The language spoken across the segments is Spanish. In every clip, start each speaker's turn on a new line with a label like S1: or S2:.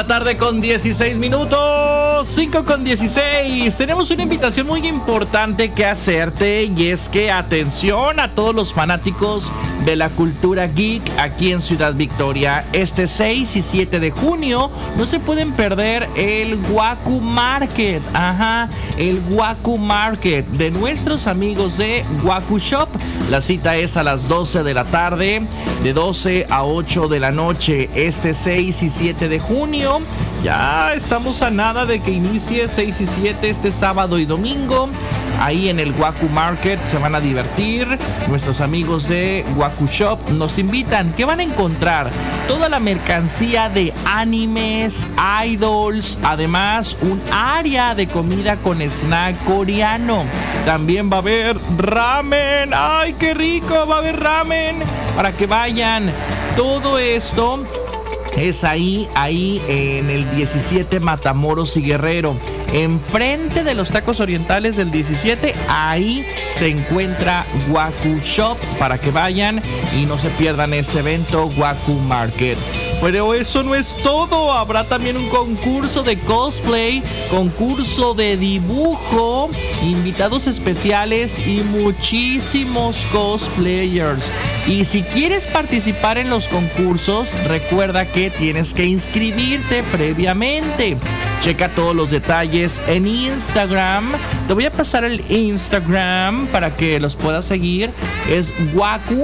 S1: la tarde con 16 minutos, 5 con 16. Tenemos una invitación muy importante que hacerte, y es que atención a todos los fanáticos de la cultura geek aquí en Ciudad Victoria. Este 6 y 7 de junio no se pueden perder el Waku Market. El Waku Market de nuestros amigos de Waku Shop. La cita es a las 12 de la tarde, de 12 a 8 de la noche, este 6 y 7 de junio. Ya estamos a nada de que inicie 6 y 7 este sábado y domingo. Ahí en el Waku Market se van a divertir. Nuestros amigos de Waku Shop nos invitan. ¿Qué van a encontrar? Toda la mercancía de animes, idols. Además, un área de comida con snack coreano. También va a haber ramen. ¡Ay, qué rico! Va a haber ramen para que vayan. Todo esto es ahí en el 17 Matamoros y Guerrero, enfrente de los tacos orientales del 17. Ahí se encuentra Waku Shop para que vayan y no se pierdan este evento Waku Market. Pero eso no es todo, habrá también un concurso de cosplay, concurso de dibujo, invitados especiales y muchísimos cosplayers. Y si quieres participar en los concursos, recuerda que tienes que inscribirte previamente. Checa todos los detalles en Instagram. Te voy a pasar el Instagram para que los puedas seguir. Es Waku,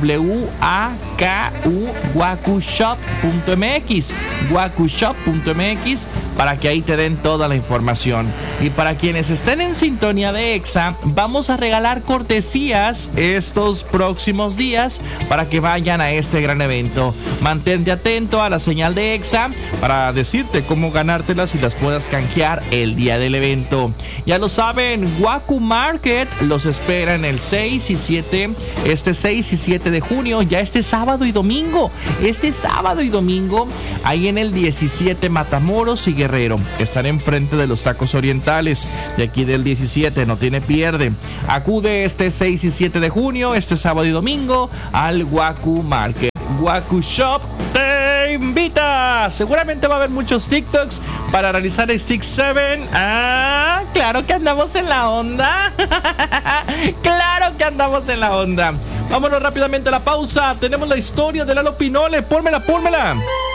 S1: W-A-K-U, wakushop.mx, wakushop.mx, para que ahí te den toda la información. Y para quienes estén en sintonía de EXA, vamos a regalar cortesías estos próximos días para que vayan a este gran evento. Mantente atento a la señal de EXA para decirte cómo ganártelas y las puedas canjear el día del evento. Ya lo saben, Waku Market los espera en el 6 y 7, este 6 y 7 de junio, ya este sábado y domingo. Ahí en el 17 Matamoros y Guerrero. Estaré enfrente de los tacos orientales de aquí del 17, no tiene pierde. Acude este 6 y 7 de junio, este sábado y domingo, al Waku Market. Waku Shop te invita. Seguramente va a haber muchos TikToks para realizar el Stick 7. Claro que andamos en la onda. Claro que andamos en la onda. Vámonos rápidamente a la pausa. Tenemos la historia de Lalo Pinole. Pónmela.